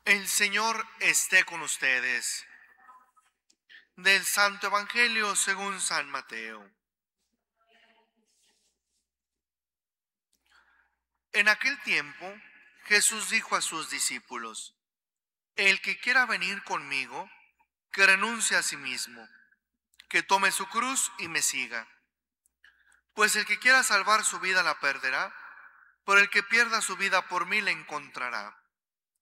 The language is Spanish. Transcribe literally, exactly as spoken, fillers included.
El Señor esté con ustedes. Del Santo Evangelio según San Mateo. En aquel tiempo, Jesús dijo a sus discípulos: El que quiera venir conmigo, que renuncie a sí mismo, que tome su cruz y me siga. Pues el que quiera salvar su vida la perderá, pero el que pierda su vida por mí la encontrará.